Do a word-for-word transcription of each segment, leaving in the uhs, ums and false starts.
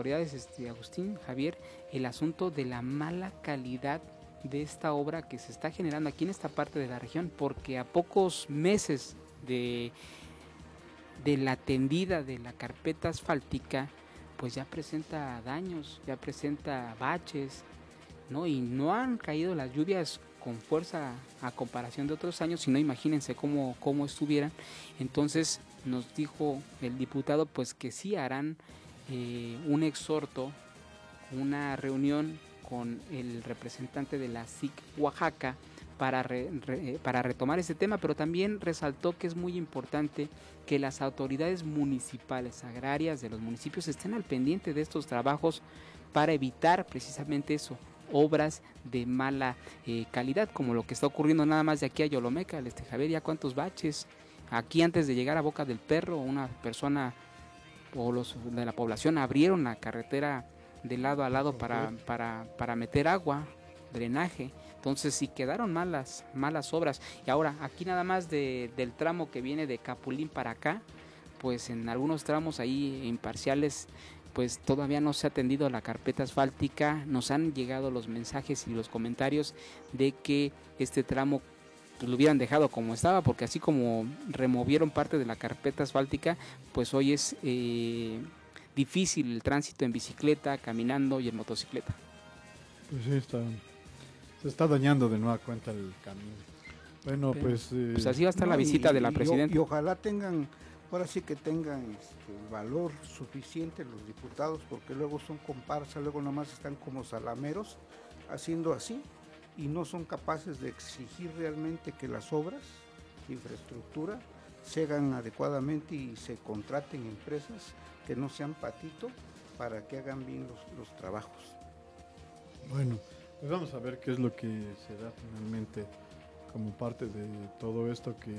autoridades, este, Agustín, Javier, el asunto de la mala calidad de esta obra que se está generando aquí en esta parte de la región, porque a pocos meses de, de la tendida de la carpeta asfáltica, pues ya presenta daños, ya presenta baches, ¿no? Y no han caído las lluvias con fuerza a comparación de otros años, sino imagínense cómo, cómo estuvieran. Entonces nos dijo el diputado pues que sí harán eh, un exhorto, una reunión con el representante de la S I C Oaxaca para, re, re, para retomar ese tema, pero también resaltó que es muy importante que las autoridades municipales, agrarias de los municipios estén al pendiente de estos trabajos para evitar precisamente eso, obras de mala eh, calidad, como lo que está ocurriendo nada más de aquí a Yolomeca, este Javier, ya cuántos baches. Aquí antes de llegar a Boca del Perro, una persona o los de la población abrieron la carretera de lado a lado para, para, para meter agua, drenaje. Entonces sí quedaron malas, malas obras. Y ahora aquí nada más de, del tramo que viene de Capulín para acá, pues en algunos tramos ahí imparciales, pues todavía no se ha atendido la carpeta asfáltica. Nos han llegado los mensajes y los comentarios de que este tramo pues lo hubieran dejado como estaba, porque así como removieron parte de la carpeta asfáltica, pues hoy es eh, difícil el tránsito en bicicleta, caminando y en motocicleta. Pues sí, está, se está dañando de nueva cuenta el camino. Bueno, Pero, pues... Eh, pues así va a estar no, la visita y, de la presidenta. Y, y ojalá tengan, ahora sí que tengan este, el valor suficiente los diputados, porque luego son comparsas, luego nada más están como salameros, haciendo así, y no son capaces de exigir realmente que las obras de infraestructura se hagan adecuadamente y se contraten empresas que no sean patito para que hagan bien los, los trabajos. Bueno, pues vamos a ver qué es lo que se da finalmente como parte de todo esto que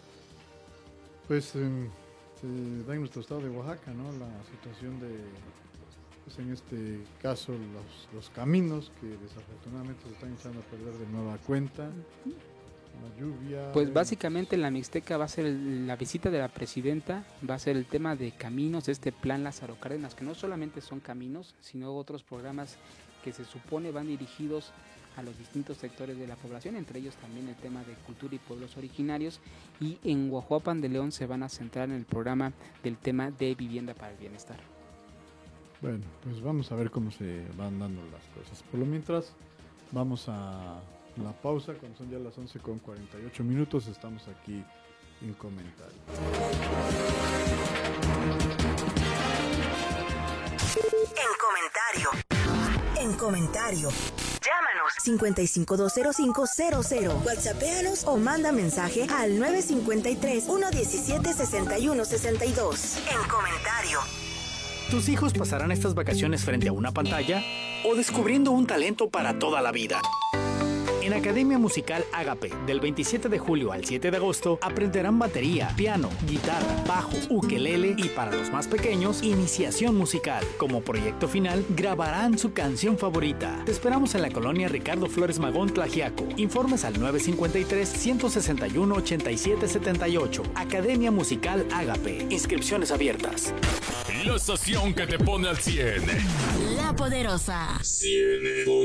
pues eh, se da en nuestro estado de Oaxaca, ¿no? La situación de, pues en este caso, los, los caminos que desafortunadamente se están echando a perder de nueva cuenta. La lluvia. Pues básicamente en la Mixteca va a ser el, la visita de la presidenta, va a ser el tema de caminos, este plan Lázaro Cárdenas, que no solamente son caminos, sino otros programas que se supone van dirigidos a los distintos sectores de la población, entre ellos también el tema de cultura y pueblos originarios, y en Guajuapan de León se van a centrar en el programa del tema de vivienda para el bienestar. Bueno, pues vamos a ver cómo se van dando las cosas. Por lo mientras, vamos a la pausa, cuando son ya las once con cuarenta y ocho minutos, estamos aquí en comentario. En comentario. En comentario. Llámanos cincuenta y cinco dos cero cinco cero cero. WhatsAppéanos o manda mensaje al nueve cinco tres, uno uno siete, seis uno seis dos. En comentario. ¿Tus hijos pasarán estas vacaciones frente a una pantalla o descubriendo un talento para toda la vida? En Academia Musical Ágape, del veintisiete de julio al siete de agosto, aprenderán batería, piano, guitarra, bajo, ukelele y, para los más pequeños, iniciación musical. Como proyecto final, grabarán su canción favorita. Te esperamos en la colonia Ricardo Flores Magón, Tlaxiaco. Informes al nueve cinco tres, uno seis uno, ocho siete siete ocho. Academia Musical Ágape. Inscripciones abiertas. La estación que te pone al cien. La Poderosa. cien.